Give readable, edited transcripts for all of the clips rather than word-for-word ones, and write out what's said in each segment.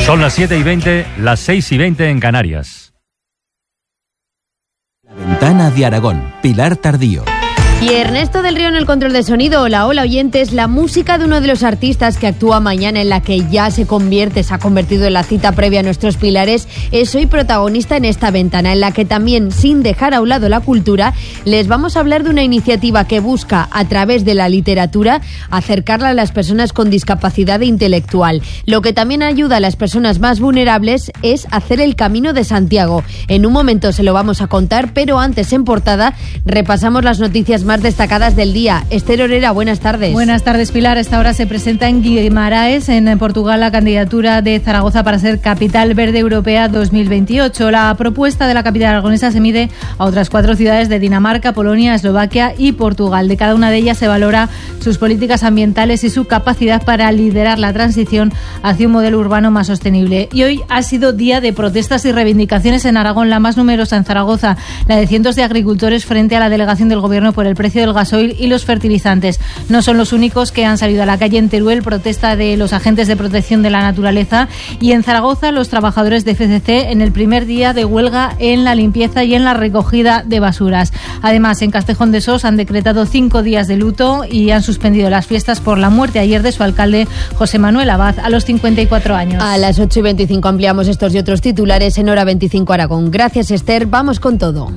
Son las 7:20, las 6:20 en Canarias. La ventana de Aragón, Pilar Tardío. Y Ernesto del Río en el control de sonido. Hola oyentes, la música de uno de los artistas que actúa mañana, en la que ya se ha convertido en la cita previa a nuestros pilares, es hoy protagonista en esta ventana, en la que también, sin dejar a un lado la cultura, les vamos a hablar de una iniciativa que busca, a través de la literatura, acercarla a las personas con discapacidad intelectual. Lo que también ayuda a las personas más vulnerables es hacer el Camino de Santiago. En un momento se lo vamos a contar, pero antes, en portada, repasamos las noticias más destacadas del día. Esther Orera, buenas tardes. Buenas tardes, Pilar. A esta hora se presenta en Guimaraes, en Portugal, la candidatura de Zaragoza para ser Capital Verde Europea 2028. La propuesta de la capital aragonesa se mide a otras 4 ciudades de Dinamarca, Polonia, Eslovaquia y Portugal. De cada una de ellas se valora sus políticas ambientales y su capacidad para liderar la transición hacia un modelo urbano más sostenible. Y hoy ha sido día de protestas y reivindicaciones en Aragón, la más numerosa en Zaragoza, la de cientos de agricultores frente a la delegación del Gobierno por el precio del gasoil y los fertilizantes. No son los únicos que han salido a la calle. En Teruel, protesta de los agentes de protección de la naturaleza, y en Zaragoza, los trabajadores de FCC en el primer día de huelga en la limpieza y en la recogida de basuras. Además, en Castejón de Sos han decretado 5 días de luto y han suspendido las fiestas por la muerte ayer de su alcalde, José Manuel Abad, a los 54 años. A las 8:25 ampliamos estos y otros titulares en Hora 25 Aragón. Gracias, Esther. Vamos con todo.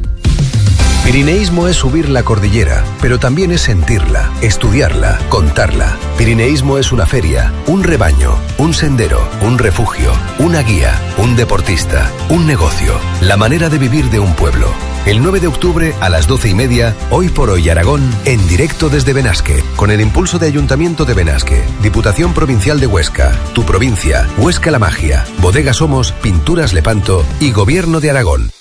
Pirineísmo es subir la cordillera, pero también es sentirla, estudiarla, contarla. Pirineísmo es una feria, un rebaño, un sendero, un refugio, una guía, un deportista, un negocio, la manera de vivir de un pueblo. El 9 de octubre a las 12:30, Hoy por Hoy Aragón, en directo desde Benasque, con el impulso de Ayuntamiento de Benasque, Diputación Provincial de Huesca, Tu Provincia, Huesca la Magia, Bodegas Somos, Pinturas Lepanto y Gobierno de Aragón.